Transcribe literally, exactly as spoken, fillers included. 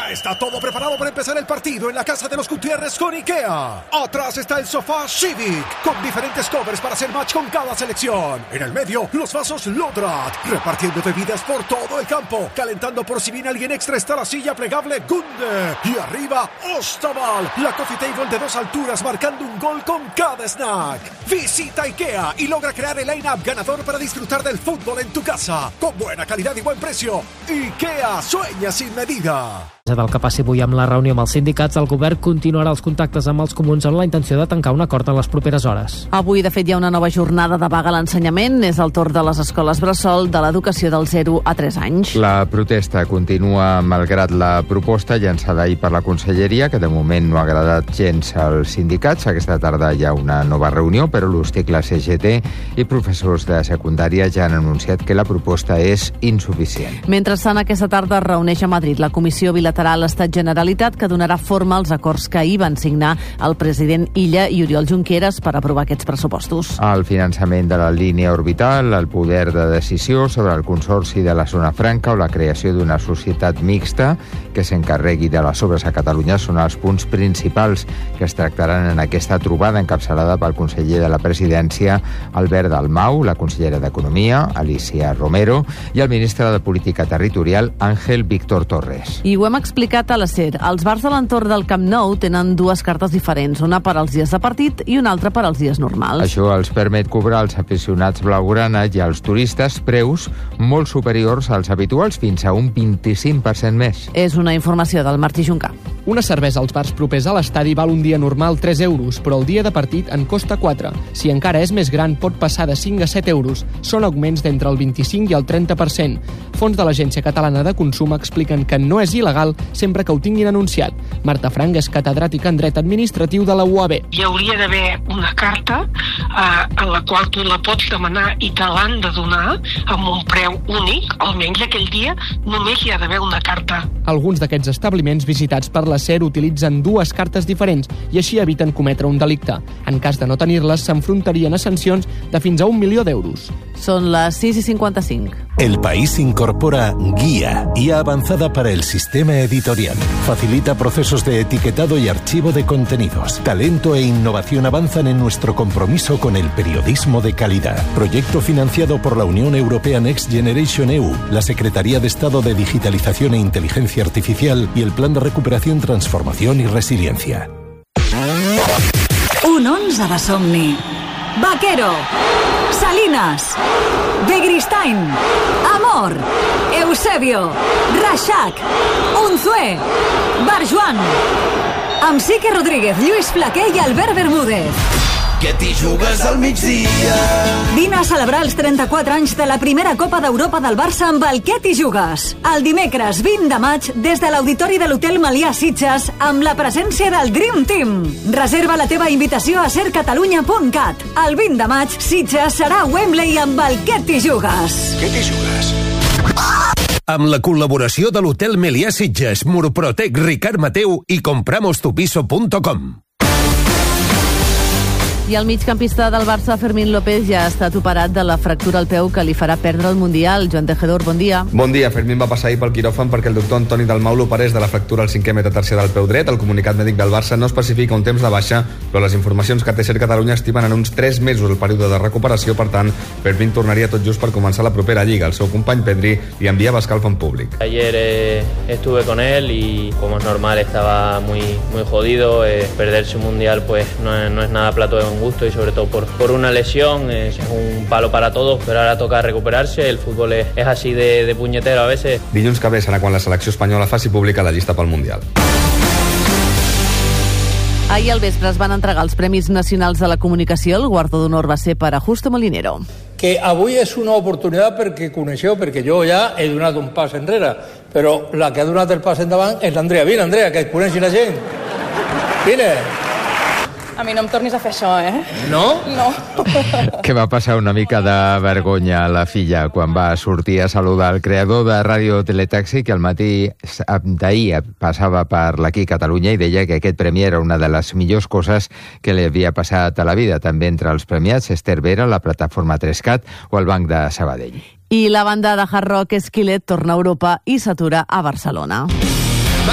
Ya está todo preparado para empezar el partido en la casa de los Gutiérrez con IKEA. Atrás está el sofá Civic, con diferentes covers para hacer match con cada selección. En el medio, los vasos Lodrat, repartiendo bebidas por todo el campo. Calentando por si viene alguien extra está la silla plegable Gunde. Y arriba, Ostaval, la coffee table de dos alturas marcando un gol con cada snack. Visita IKEA y logra crear el line-up ganador para disfrutar del fútbol en tu casa. Con buena calidad y buen precio. IKEA, sueña sin medida. Del que passi avui amb la reunió amb els sindicats, el govern continuarà els contactes amb els comuns amb la intenció de tancar un acord en les properes hores. Avui, de fet, hi ha una nova jornada de vaga a l'ensenyament. És el torn de les escoles bressol de l'educació del zero a tres anys. La protesta continua malgrat la proposta llançada ahir per la Conselleria, que de moment no ha agradat gens als sindicats. Aquesta tarda hi ha una nova reunió, però l'Usticle C G T i professors de secundària ja han anunciat que la proposta és insuficient. Mentrestant, aquesta tarda es reuneix a Madrid la Comissió Bilateral a l'Estat-Generalitat, que donarà forma als acords que ahir van signar el president Illa i Oriol Junqueras per aprovar aquests pressupostos. El finançament de la línia orbital, el poder de decisió sobre el consorci de la zona franca o la creació d'una societat mixta que s'encarregui de les obres a Catalunya són els punts principals que es tractaran en aquesta trobada encapçalada pel conseller de la Presidència, Albert Dalmau, la consellera d'Economia, Alicia Romero, i el ministre de Política Territorial, Àngel Víctor Torres. I ho hem explicat a la SER. Els bars de l'entorn del Camp Nou tenen dues cartes diferents, una per als dies de partit i una altra per als dies normals. Això els permet cobrar als aficionats blaugrana i als turistes preus molt superiors als habituals, fins a un vint-i-cinc per cent més. És una informació del Martí Juncà. Una cervesa als bars propers a l'estadi val un dia normal tres euros, però el dia de partit en costa quatre. Si encara és més gran, pot passar de cinc a set euros. Són augments d'entre el vint-i-cinc i el trenta per cent. Fons de l'Agència Catalana de Consum expliquen que no és il·legal sempre que ho tinguin anunciat. Marta Frank és catedràtica en dret administratiu de la U A B. Hi hauria d'haver una carta eh, en la qual tu la pots demanar i te l'han de donar amb un preu únic, almenys aquell dia només hi ha d'haver una carta. Alguns d'aquests establiments visitats per la SER utilitzen dues cartes diferents i així eviten cometre un delicte. En cas de no tenir-les, s'enfrontarien a sancions de fins a un milió d'euros. Són les sis i cinquanta-cinc. El País incorpora Guía, guía avanzada para el sistema editorial. Facilita procesos de etiquetado y archivo de contenidos. Talento e innovación avanzan en nuestro compromiso con el periodismo de calidad. Proyecto financiado por la Unión Europea Next Generation E U, la Secretaría de Estado de Digitalización e Inteligencia Artificial y el Plan de Recuperación, Transformación y Resiliencia. Un onze de somni. Vaquero, Salinas, Begristain, Amor, Eusebio, Reixac, Unzué, Barjuan, amb Sique Rodríguez, Lluís Flaquer i Albert Bermúdez. Que t'hi jugues al migdia. Vine a celebrar els trenta-quatre anys de la primera Copa d'Europa del Barça amb el Que t'hi jugues. El dimecres vint de maig, des de l'auditori de l'Hotel Melià Sitges, amb la presència del Dream Team. Reserva la teva invitació a ser catalunya punt cat. El vint de maig, Sitges serà a Wembley amb el Que t'hi jugues. Que t'hi jugues? Amb la col·laboració de l'Hotel Melià Sitges, Murprotec, Ricard Mateu i compramos tu piso punto com. I el migcampista del Barça, Fermín López, ja ha estat operat de la fractura al peu que li farà perdre el Mundial. Joan Tejedor, bon dia. Bon dia. Fermín va passar ahir pel quiròfan perquè el doctor Antoni Dalmau l'operés de la fractura al cinquè metatarsià del peu dret. El comunicat mèdic del Barça no especifica un temps de baixa, però les informacions que té SER Catalunya estimen en uns tres mesos el període de recuperació. Per tant, Fermín tornaria tot just per començar la propera Lliga. El seu company Pedri li enviava escalf en públic. Ayer eh, estuve con él y, como es normal, estaba muy, muy jodido. Eh, perderse un Mundial pues no es, no es nada plato de buen gusto y sobre todo por, por una lesión. Es un palo para todos, pero ahora toca recuperarse. El fútbol es, es así de, de puñetero a veces. Dilluns que ve serà quan la selecció espanyola faci pública la llista pel Mundial. Ahir al vespre es van entregar els Premis Nacionals de la Comunicació. El guardó d'honor va ser per a Justo Molinero. Que avui és una oportunitat perquè coneixeu, perquè jo ja he donat un pas enrere, però la que ha donat el pas endavant és l'Andrea. Vine, Andrea, que et coneixi la gent. Vine. A mi no em tornis a fer això, eh? No? No. Que va passar una mica de vergonya a la filla quan va sortir a saludar el creador de Ràdio Teletaxi, que al matí d'ahir passava per l'Aquí Catalunya i deia que aquest premi era una de les millors coses que li havia passat a la vida. També entre els premiats Esther Vera, la plataforma tres cat o el Banc de Sabadell. I la banda de hard rock Skillet torna a Europa i s'atura a Barcelona.